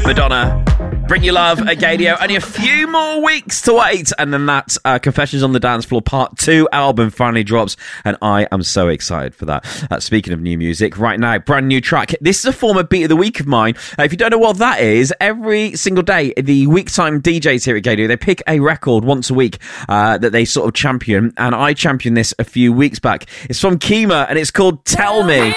Madonna, Bring Your Love at Gadio. Only a few more weeks to wait, and then that Confessions on the Dance Floor Part 2 album finally drops, and I am so excited for that. Speaking of new music, right now, brand new track. This is a former Beat of the Week of mine. If you don't know what that is, every single day, the week time DJs here at Gadio, they pick a record once a week that they sort of champion, and I championed this a few weeks back. It's from Kima, and it's called Tell Me.